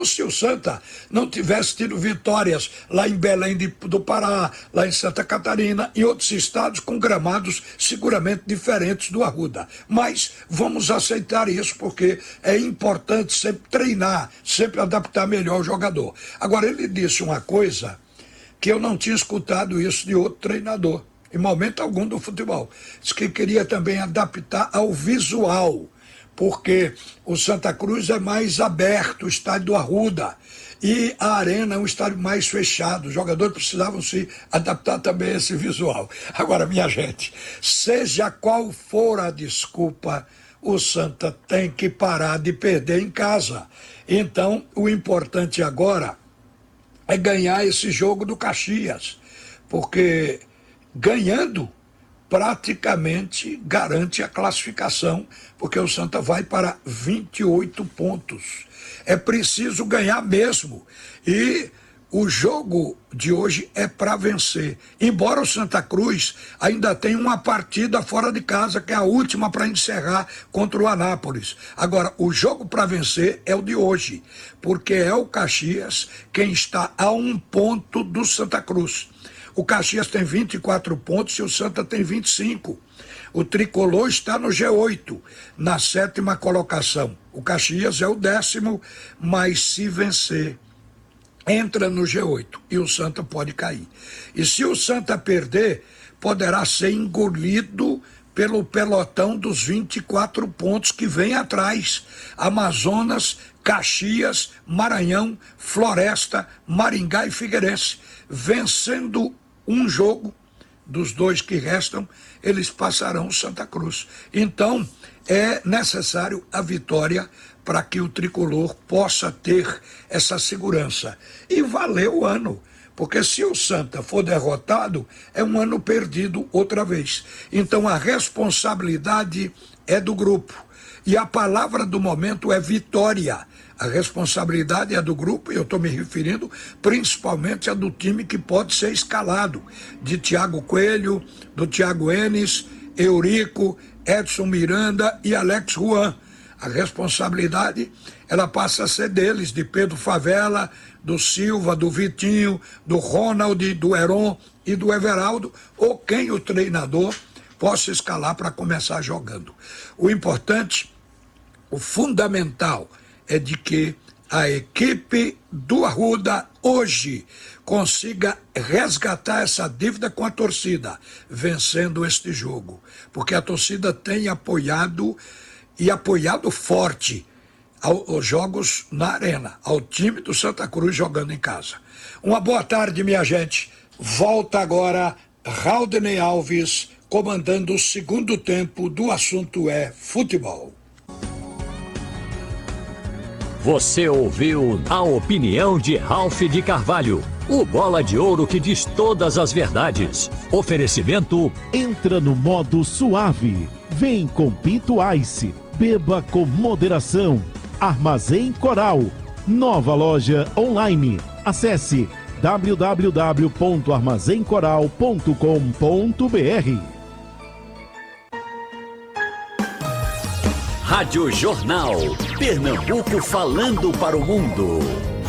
Se o Santa não tivesse tido vitórias lá em Belém do Pará, lá em Santa Catarina, em outros estados com gramados seguramente diferentes do Arruda. Mas vamos aceitar isso porque é importante sempre treinar, sempre adaptar melhor o jogador. Agora, ele disse uma coisa que eu não tinha escutado isso de outro treinador, em momento algum do futebol. Diz que queria também adaptar ao visual, porque o Santa Cruz é mais aberto, o estádio do Arruda, e a Arena é um estádio mais fechado. Os jogadores precisavam se adaptar também a esse visual. Agora, minha gente, seja qual for a desculpa, o Santa tem que parar de perder em casa. Então, o importante agora é ganhar esse jogo do Caxias, porque ganhando praticamente garante a classificação, porque o Santa vai para 28 pontos. É preciso ganhar mesmo. E o jogo de hoje é para vencer. Embora o Santa Cruz ainda tenha uma partida fora de casa, que é a última para encerrar contra o Anápolis. Agora, o jogo para vencer é o de hoje, porque é o Caxias quem está a 1 ponto do Santa Cruz. O Caxias tem 24 pontos e o Santa tem 25. O Tricolor está no G8, na 7ª colocação. O Caxias é o 10º, mas se vencer, entra no G8 e o Santa pode cair. E se o Santa perder, poderá ser engolido pelo pelotão dos 24 pontos que vem atrás. Amazonas, Caxias, Maranhão, Floresta, Maringá e Figueirense. Vencendo um jogo dos 2 que restam, eles passarão o Santa Cruz. Então, é necessário a vitória para que o Tricolor possa ter essa segurança. E valeu o ano, porque se o Santa for derrotado, é um ano perdido outra vez. Então, a responsabilidade é do grupo. E a palavra do momento é vitória. A responsabilidade é do grupo, e eu estou me referindo principalmente a do time que pode ser escalado, de Thiago Coelho, do Thiago Enes, Eurico, Edson Miranda e Alex Juan. A responsabilidade, ela passa a ser deles, de Pedro Favela, do Silva, do Vitinho, do Ronald, do Heron e do Everaldo, ou quem o treinador possa escalar para começar jogando. O importante, o fundamental, é de que a equipe do Arruda hoje consiga resgatar essa dívida com a torcida, vencendo este jogo. Porque a torcida tem apoiado e apoiado forte aos jogos na Arena, ao time do Santa Cruz jogando em casa. Uma boa tarde, minha gente. Volta agora Raudney Alves comandando o segundo tempo do Assunto é Futebol. Você ouviu a opinião de Ralph de Carvalho, o bola de ouro que diz todas as verdades. Oferecimento: entra no modo suave. Vem com Pinto Ice. Beba com moderação. Armazém Coral. Nova loja online. Acesse www.armazencoral.com.br. Rádio Jornal. Pernambuco falando para o mundo.